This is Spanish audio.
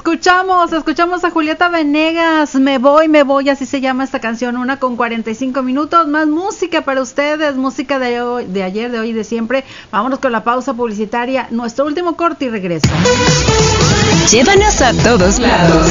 Escuchamos a Julieta Venegas, me voy, así se llama esta canción, 1:45, más música para ustedes, música de hoy, de ayer, de hoy y de siempre. Vámonos con la pausa publicitaria, nuestro último corte y regreso. Llévanos a todos lados.